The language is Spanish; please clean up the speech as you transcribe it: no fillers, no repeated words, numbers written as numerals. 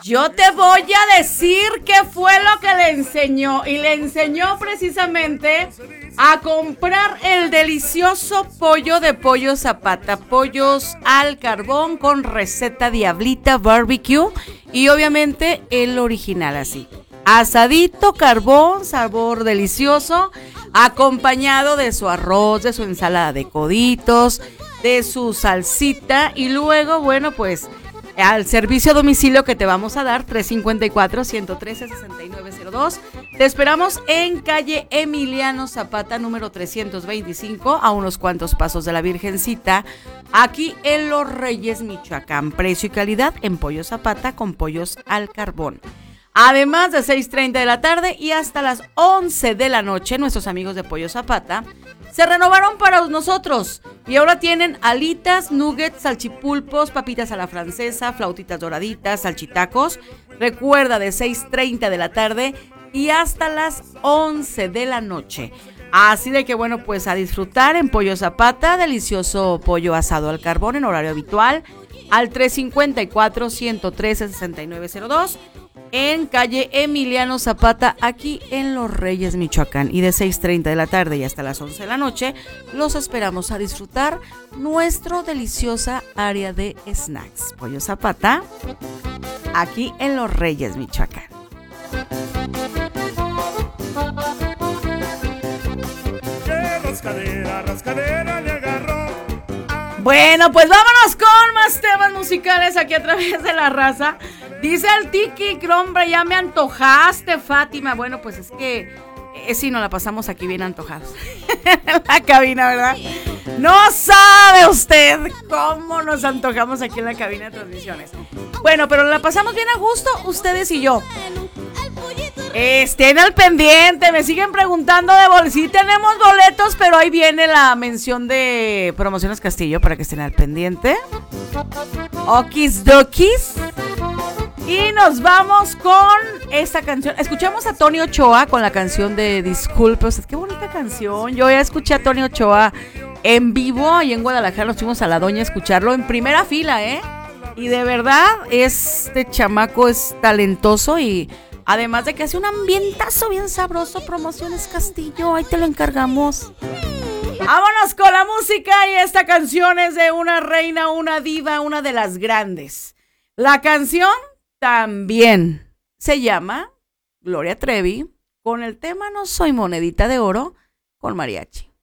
Yo te voy a decir qué fue lo que le enseñó. Y le enseñó precisamente a comprar el delicioso pollo de Pollo Zapata. Pollos al carbón con receta Diablita Barbecue. Y obviamente el original así. Asadito, carbón, sabor delicioso. Acompañado de su arroz, de su ensalada de coditos, de su salsita. Y luego, bueno, pues al servicio a domicilio que te vamos a dar, 354-113-6902. Te esperamos en calle Emiliano Zapata, número 325, a unos cuantos pasos de la Virgencita, aquí en Los Reyes, Michoacán. Precio y calidad en Pollo Zapata con pollos al carbón. Además de 6:30 de la tarde y hasta las 11 de la noche, nuestros amigos de Pollo Zapata se renovaron para nosotros y ahora tienen alitas, nuggets, salchipulpos, papitas a la francesa, flautitas doraditas, salchitacos. Recuerda, de 6:30 de la tarde y hasta las 11 de la noche. Así de que bueno, pues a disfrutar en Pollo Zapata, delicioso pollo asado al carbón en horario habitual al 354-113-6902. En calle Emiliano Zapata, aquí en Los Reyes, Michoacán. Y de 6:30 de la tarde y hasta las 11 de la noche, los esperamos a disfrutar nuestra deliciosa área de snacks. Pollo Zapata, aquí en Los Reyes, Michoacán. ¡Qué rascadera, rascadera le agarró! Bueno, pues vámonos con más temas musicales aquí a través de La Raza. Dice el Tiki, hombre, ya me antojaste, Fátima. Bueno, pues es que sí, nos la pasamos aquí bien antojados en la cabina, ¿verdad? No sabe usted cómo nos antojamos aquí en la cabina de transmisiones. Bueno, pero la pasamos bien a gusto ustedes y yo. Estén al pendiente, me siguen preguntando de boletos. Sí tenemos boletos, pero ahí viene la mención de Promociones Castillo para que estén al pendiente. Okis dokis. Y nos vamos con esta canción. Escuchamos a Tony Ochoa con la canción de Disculpe. O sea, qué bonita canción. Yo ya escuché a Tony Ochoa en vivo ahí en Guadalajara. Nos fuimos a La Doña a escucharlo en primera fila, ¿eh? Y de verdad, este chamaco es talentoso y además de que hace un ambientazo bien sabroso. Promociones Castillo, ahí te lo encargamos. Vámonos con la música y esta canción es de una reina, una diva, una de las grandes. La canción también se llama Gloria Trevi con el tema No soy monedita de oro con mariachi.